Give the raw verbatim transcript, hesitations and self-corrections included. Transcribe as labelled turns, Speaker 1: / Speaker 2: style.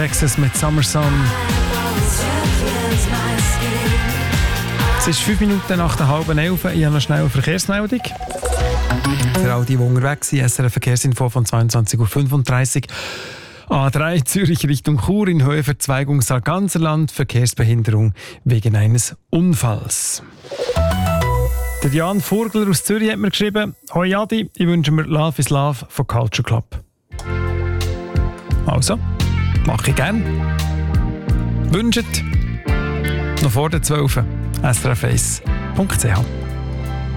Speaker 1: Texas mit Summer Sun. Es ist fünf Minuten nach der halben elf. Ich habe noch schnell eine Verkehrsmeldung. Für all die, die unterwegs sind, S R F Verkehrsinfo von zweiundzwanzig Uhr fünfunddreißig. A drei Zürich Richtung Chur in Höhe Verzweigung Sarganserland. Verkehrsbehinderung wegen eines Unfalls. Der Jan Vogler aus Zürich hat mir geschrieben: Hoi Adi, ich wünsche mir Love is Love von Culture Club. Also, mache ich gern. Wünscht noch vor der zwölf. S R F eins punkt c h